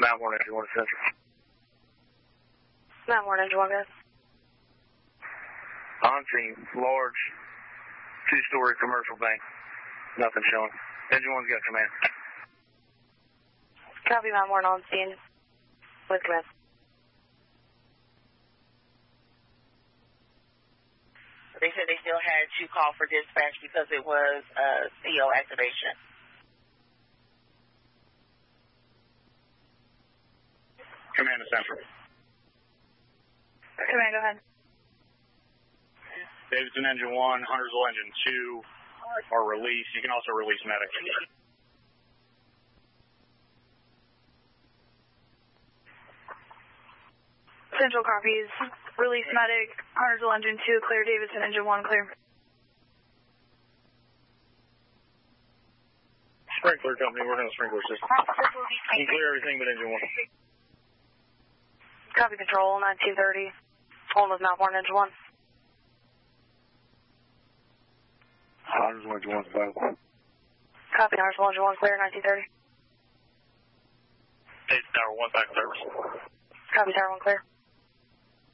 Mount Warren Engine 1 Central. Mount Warren Engine 1, guys. On scene, large, 2-story commercial bank. Nothing showing. Engine 1's got command. Copy, Mount Warren on scene. With command. They said they still had to call for dispatch because it was CO activation. Command to Central. Command, go ahead. Davidson Engine 1, Huntersville Engine 2 are released. You can also release medic. Central copies. Release medic. Huntersville Engine 2 clear. Davidson Engine 1 clear. Sprinkler company, working on the sprinkler system. You can clear everything but Engine 1. Copy control, 1930. Home with Mount Warren Engine 1. Huntersville Engine 1's available. Copy, Huntersville Engine 1 clear, 1930. State Tower 1 back service. Copy, Tower 1 clear.